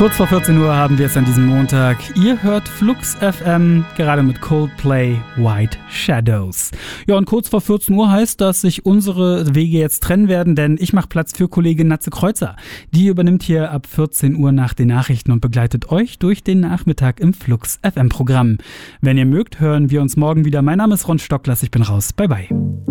Kurz vor 14 Uhr haben wir es an diesem Montag. Ihr hört Flux FM, gerade mit Coldplay White Shadows. Ja, und kurz vor 14 Uhr heißt, dass sich unsere Wege jetzt trennen werden, denn ich mache Platz für Kollegin Natze Kreuzer. Die übernimmt hier ab 14 Uhr nach den Nachrichten und begleitet euch durch den Nachmittag im Flux FM Programm. Wenn ihr mögt, hören wir uns morgen wieder. Mein Name ist Ron Stocklers, ich bin raus. Bye bye.